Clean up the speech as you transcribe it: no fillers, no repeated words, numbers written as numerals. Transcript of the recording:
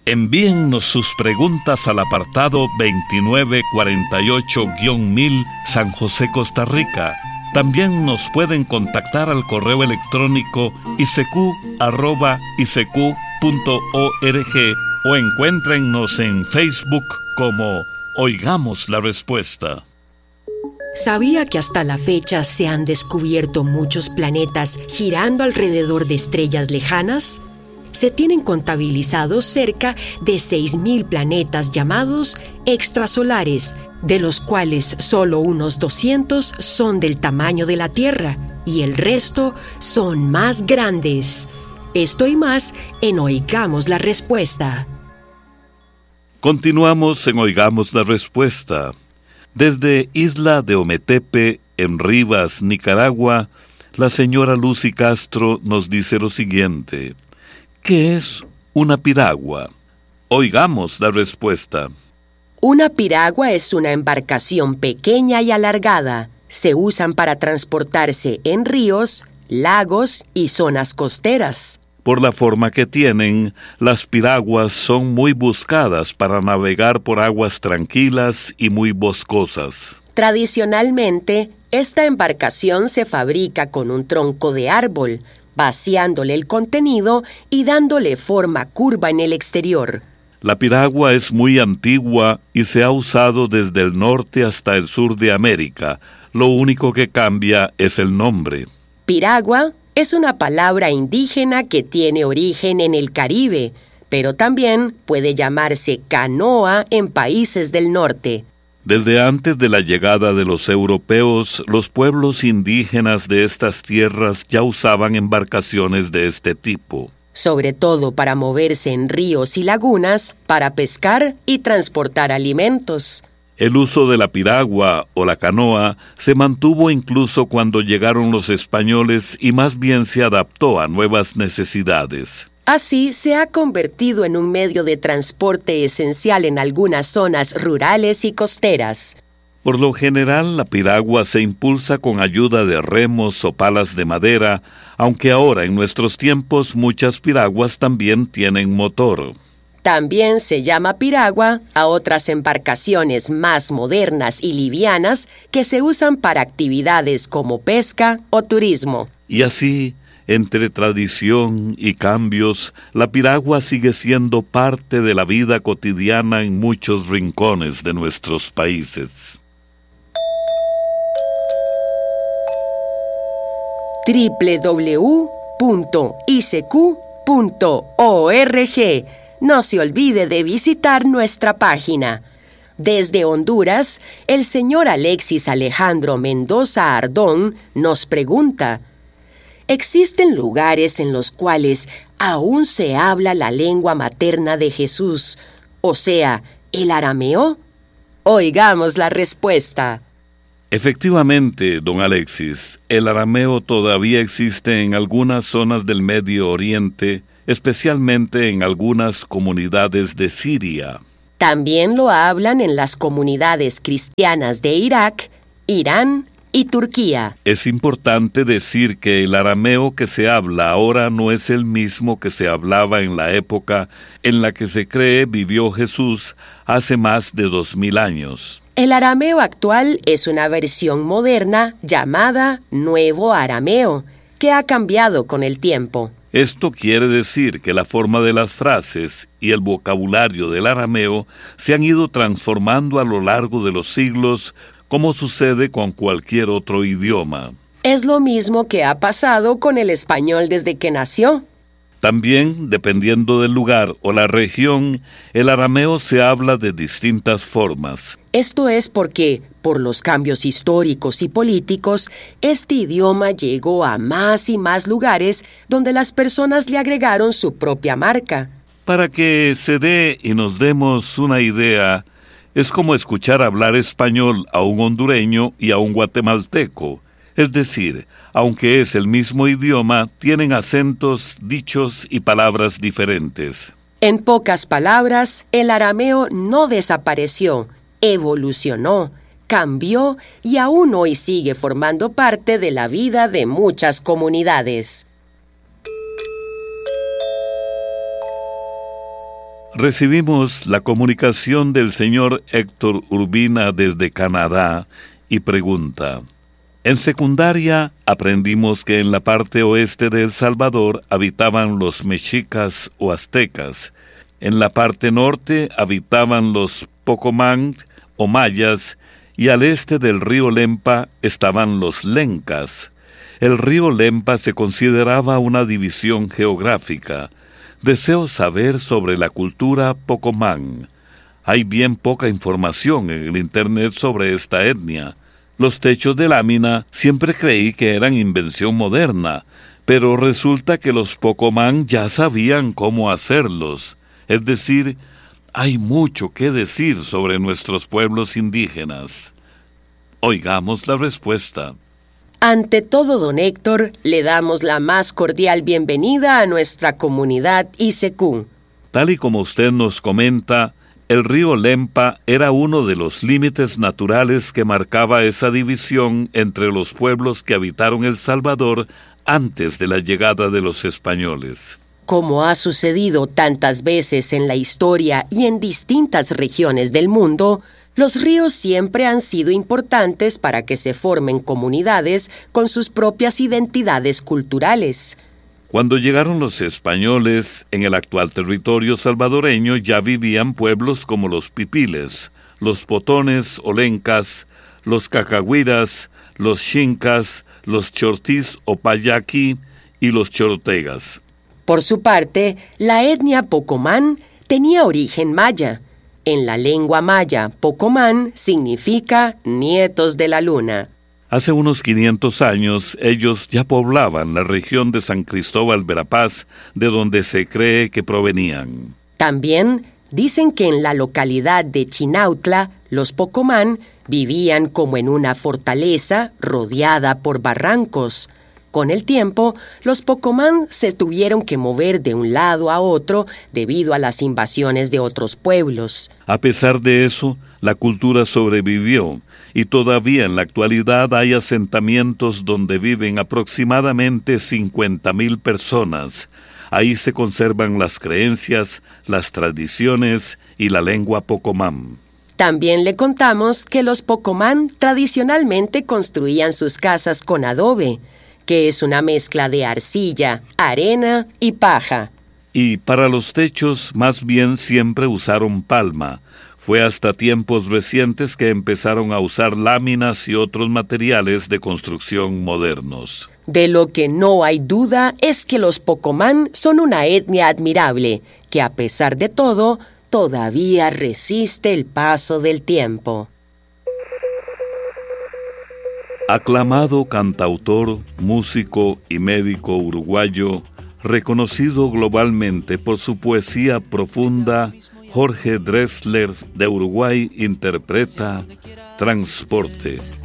Envíennos sus preguntas al apartado 2948-1000 San José, Costa Rica. También nos pueden contactar al correo electrónico isq@isq.org o encuéntrennos en Facebook como Oigamos la Respuesta. ¿Sabía que hasta la fecha se han descubierto muchos planetas girando alrededor de estrellas lejanas? Se tienen contabilizados cerca de 6.000 planetas llamados extrasolares, de los cuales solo unos 200 son del tamaño de la Tierra y el resto son más grandes. Esto y más en Oigamos la Respuesta. Continuamos en Oigamos la Respuesta. Desde Isla de Ometepe, en Rivas, Nicaragua, la señora Lucy Castro nos dice lo siguiente: ¿qué es una piragua? Oigamos la respuesta. Una piragua es una embarcación pequeña y alargada. Se usan para transportarse en ríos, lagos y zonas costeras. Por la forma que tienen, las piraguas son muy buscadas para navegar por aguas tranquilas y muy boscosas. Tradicionalmente, esta embarcación se fabrica con un tronco de árbol, vaciándole el contenido y dándole forma curva en el exterior. La piragua es muy antigua y se ha usado desde el norte hasta el sur de América. Lo único que cambia es el nombre. Piragua es una palabra indígena que tiene origen en el Caribe, pero también puede llamarse canoa en países del norte. Desde antes de la llegada de los europeos, los pueblos indígenas de estas tierras ya usaban embarcaciones de este tipo. Sobre todo para moverse en ríos y lagunas, para pescar y transportar alimentos. El uso de la piragua o la canoa se mantuvo incluso cuando llegaron los españoles y más bien se adaptó a nuevas necesidades. Así se ha convertido en un medio de transporte esencial en algunas zonas rurales y costeras. Por lo general, la piragua se impulsa con ayuda de remos o palas de madera, aunque ahora en nuestros tiempos muchas piraguas también tienen motor. También se llama piragua a otras embarcaciones más modernas y livianas que se usan para actividades como pesca o turismo. Y así, entre tradición y cambios, la piragua sigue siendo parte de la vida cotidiana en muchos rincones de nuestros países. www.isq.org. No se olvide de visitar nuestra página. Desde Honduras, el señor Alexis Alejandro Mendoza Ardón nos pregunta: ¿existen lugares en los cuales aún se habla la lengua materna de Jesús, o sea, el arameo? Oigamos la respuesta. Efectivamente, don Alexis, el arameo todavía existe en algunas zonas del Medio Oriente, especialmente en algunas comunidades de Siria. También lo hablan en las comunidades cristianas de Irak, Irán y Turquía. Es importante decir que el arameo que se habla ahora no es el mismo que se hablaba en la época en la que se cree vivió Jesús hace más de 2000 años. El arameo actual es una versión moderna llamada Nuevo Arameo, que ha cambiado con el tiempo. Esto quiere decir que la forma de las frases y el vocabulario del arameo se han ido transformando a lo largo de los siglos, como sucede con cualquier otro idioma. Es lo mismo que ha pasado con el español desde que nació. También, dependiendo del lugar o la región, el arameo se habla de distintas formas. Esto es porque, por los cambios históricos y políticos, este idioma llegó a más y más lugares donde las personas le agregaron su propia marca. Para que se dé y nos demos una idea, es como escuchar hablar español a un hondureño y a un guatemalteco. Es decir, aunque es el mismo idioma, tienen acentos, dichos y palabras diferentes. En pocas palabras, el arameo no desapareció, evolucionó, cambió y aún hoy sigue formando parte de la vida de muchas comunidades. Recibimos la comunicación del señor Héctor Urbina desde Canadá y pregunta: en secundaria aprendimos que en la parte oeste de El Salvador habitaban los mexicas o aztecas. En la parte norte habitaban los pocomán o mayas y al este del río Lempa estaban los lencas. El río Lempa se consideraba una división geográfica. Deseo saber sobre la cultura pocomán. Hay bien poca información en el internet sobre esta etnia. Los techos de lámina siempre creí que eran invención moderna, pero resulta que los pocomán ya sabían cómo hacerlos. Es decir, hay mucho que decir sobre nuestros pueblos indígenas. Oigamos la respuesta. Ante todo, don Héctor, le damos la más cordial bienvenida a nuestra comunidad ICQ. Tal y como usted nos comenta, el río Lempa era uno de los límites naturales que marcaba esa división entre los pueblos que habitaron El Salvador antes de la llegada de los españoles. Como ha sucedido tantas veces en la historia y en distintas regiones del mundo, los ríos siempre han sido importantes para que se formen comunidades con sus propias identidades culturales. Cuando llegaron los españoles, en el actual territorio salvadoreño ya vivían pueblos como los pipiles, los potones o lencas, los cacahuiras, los xincas, los chortís o payaqui y los chortegas. Por su parte, la etnia pocomán tenía origen maya. En la lengua maya, pocomán significa nietos de la luna. Hace unos 500 años, ellos ya poblaban la región de San Cristóbal Verapaz, de donde se cree que provenían. También dicen que en la localidad de Chinautla, los pocomán vivían como en una fortaleza rodeada por barrancos. Con el tiempo, los pocomán se tuvieron que mover de un lado a otro debido a las invasiones de otros pueblos. A pesar de eso, la cultura sobrevivió y todavía en la actualidad hay asentamientos donde viven aproximadamente 50,000 personas. Ahí se conservan las creencias, las tradiciones y la lengua pocomán. También le contamos que los pocomán tradicionalmente construían sus casas con adobe, que es una mezcla de arcilla, arena y paja. Y para los techos más bien siempre usaron palma. Fue hasta tiempos recientes que empezaron a usar láminas y otros materiales de construcción modernos. De lo que no hay duda es que los pocomán son una etnia admirable, que a pesar de todo, todavía resiste el paso del tiempo. Aclamado cantautor, músico y médico uruguayo, reconocido globalmente por su poesía profunda, Jorge Drexler de Uruguay interpreta Transporte.